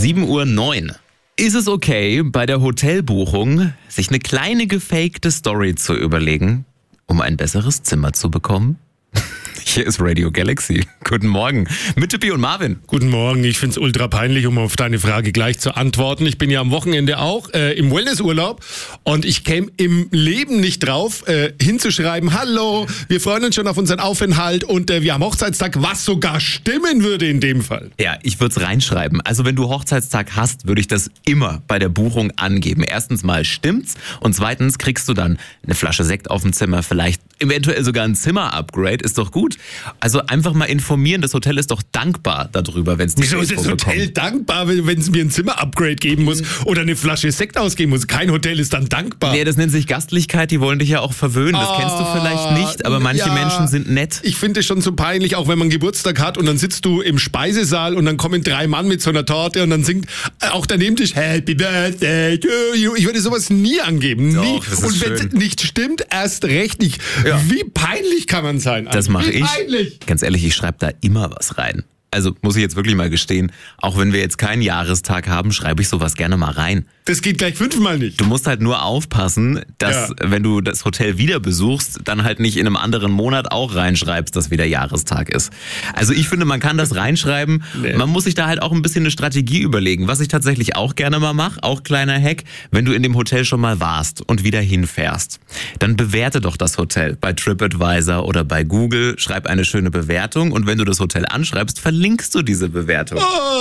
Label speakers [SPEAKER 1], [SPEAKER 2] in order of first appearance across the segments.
[SPEAKER 1] 7:09 Uhr. Ist es okay, bei der Hotelbuchung sich eine kleine gefakte Story zu überlegen, um ein besseres Zimmer zu bekommen? Hier ist Radio Galaxy. Guten Morgen mit Tippi und Marvin.
[SPEAKER 2] Guten Morgen, ich find's ultra peinlich, um auf deine Frage gleich zu antworten. Ich bin ja am Wochenende auch im Wellnessurlaub und ich käme im Leben nicht drauf, hinzuschreiben, hallo, wir freuen uns schon auf unseren Aufenthalt und wir haben Hochzeitstag, was sogar stimmen würde in dem Fall.
[SPEAKER 1] Ja, ich würde es reinschreiben. Also wenn du Hochzeitstag hast, würde ich das immer bei der Buchung angeben. Erstens mal stimmt's und zweitens kriegst du dann eine Flasche Sekt auf dem Zimmer, vielleicht eventuell sogar ein Zimmer-Upgrade, ist doch gut. Also einfach mal informieren, das Hotel ist doch dankbar darüber, wenn es die
[SPEAKER 2] Wieso ist das Hotel dankbar, wenn es mir ein Zimmer-Upgrade geben muss oder eine Flasche Sekt ausgeben muss? Kein Hotel ist dann dankbar.
[SPEAKER 1] Nee, das nennt sich Gastlichkeit, die wollen dich ja auch verwöhnen. Das kennst du vielleicht nicht, aber manche Menschen sind nett.
[SPEAKER 2] Ich finde es schon so peinlich, auch wenn man Geburtstag hat und dann sitzt du im Speisesaal und dann kommen 3 Mann mit so einer Torte und dann singt auch der Nebentisch Happy Birthday to you. Ich würde sowas nie angeben. Nie.
[SPEAKER 1] Doch, das ist
[SPEAKER 2] und wenn es
[SPEAKER 1] schön.
[SPEAKER 2] nicht stimmt, erst recht nicht. Ja. Wie peinlich kann man sein?
[SPEAKER 1] Das mache ich.
[SPEAKER 2] Peinlich.
[SPEAKER 1] Ganz ehrlich, ich schreibe da immer was rein. Also muss ich jetzt wirklich mal gestehen, auch wenn wir jetzt keinen Jahrestag haben, schreibe ich sowas gerne mal rein.
[SPEAKER 2] Das geht gleich 5-mal nicht.
[SPEAKER 1] Du musst halt nur aufpassen, dass wenn du das Hotel wieder besuchst, dann halt nicht in einem anderen Monat auch reinschreibst, dass wieder Jahrestag ist. Also ich finde, man kann das reinschreiben.
[SPEAKER 2] Nee.
[SPEAKER 1] Man muss sich da halt auch ein bisschen eine Strategie überlegen. Was ich tatsächlich auch gerne mal mache, auch kleiner Hack, wenn du in dem Hotel schon mal warst und wieder hinfährst, dann bewerte doch das Hotel bei TripAdvisor oder bei Google, schreib eine schöne Bewertung und wenn du das Hotel anschreibst, verlinkst du diese Bewertung.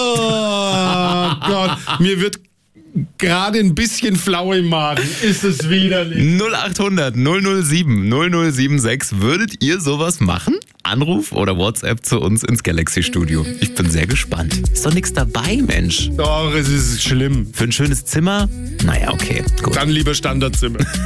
[SPEAKER 2] Oh Gott, mir wird gerade ein bisschen flau im Magen. Ist es widerlich.
[SPEAKER 1] 0800 007 0076. Würdet ihr sowas machen? Anruf oder WhatsApp zu uns ins Galaxy-Studio. Ich bin sehr gespannt. Ist doch nichts dabei, Mensch.
[SPEAKER 2] Doch, es ist schlimm.
[SPEAKER 1] Für ein schönes Zimmer? Naja, okay, gut.
[SPEAKER 2] Dann lieber Standardzimmer.